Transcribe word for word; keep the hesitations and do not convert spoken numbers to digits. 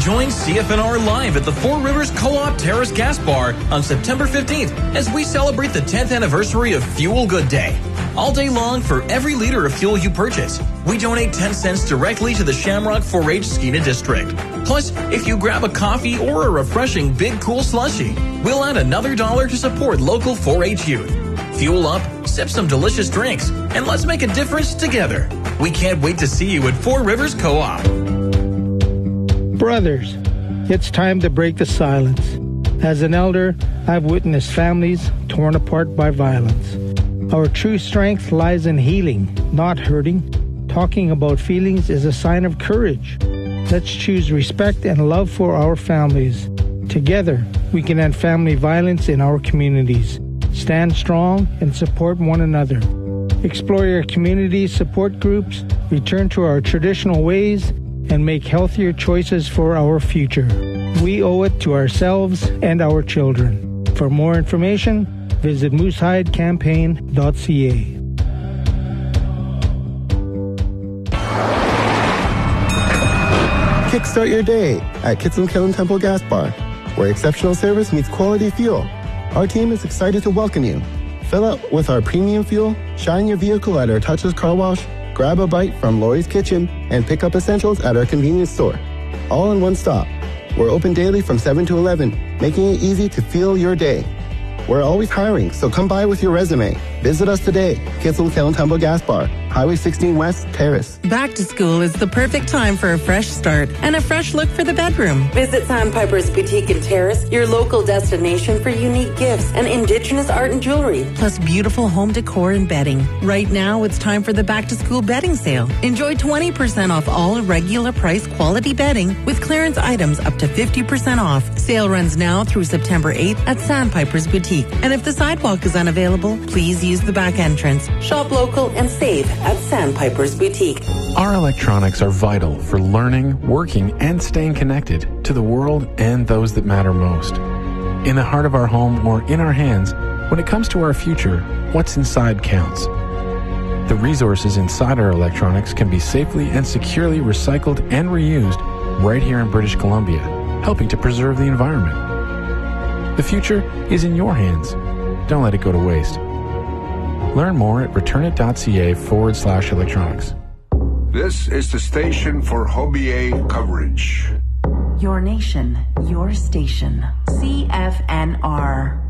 Join C F N R live at the Four Rivers Co-op Terrace Gas Bar on September fifteenth as we celebrate the tenth anniversary of Fuel Good Day. All day long, for every liter of fuel you purchase, we donate ten cents directly to the Shamrock four H Skeena District. Plus, if you grab a coffee or a refreshing Big Cool Slushie, we'll add another dollar to support local four H youth. Fuel up, sip some delicious drinks, and let's make a difference together. We can't wait to see you at Four Rivers Co-op. Brothers, it's time to break the silence. As an elder, I've witnessed families torn apart by violence. Our true strength lies in healing, not hurting. Talking about feelings is a sign of courage. Let's choose respect and love for our families. Together, we can end family violence in our communities. Stand strong and support one another. Explore your community support groups, return to our traditional ways, and make healthier choices for our future. We owe it to ourselves and our children. For more information, visit moose hide campaign dot c a. Kickstart your day at Kitsilin Kiln Temple Gas Bar, where exceptional service meets quality fuel. Our team is excited to welcome you. Fill up with our premium fuel, shine your vehicle at our touchless car wash, grab a bite from Lori's Kitchen, and pick up essentials at our convenience store. All in one stop. We're open daily from seven to eleven, making it easy to fuel your day. We're always hiring, so come by with your resume. Visit us today, Kitsilin Kiln Temple Gas Bar, Highway sixteen West, Terrace. Back to school is the perfect time for a fresh start and a fresh look for the bedroom. Visit Sandpiper's Boutique in Terrace, your local destination for unique gifts and Indigenous art and jewelry. Plus beautiful home decor and bedding. Right now, it's time for the back to school bedding sale. Enjoy twenty percent off all regular price quality bedding with clearance items up to fifty percent off. Sale runs now through September eighth at Sandpiper's Boutique. And if the sidewalk is unavailable, please use the back entrance. Shop local and save at Sandpiper's Boutique. Our electronics are vital for learning, working, and staying connected to the world and those that matter most. In the heart of our home or in our hands, when it comes to our future, what's inside counts. The resources inside our electronics can be safely and securely recycled and reused right here in British Columbia, helping to preserve the environment. The future is in your hands. Don't let it go to waste. Learn more at returnit.ca forward slash electronics. This is the station for Hobie A coverage. Your nation, your station. C F N R.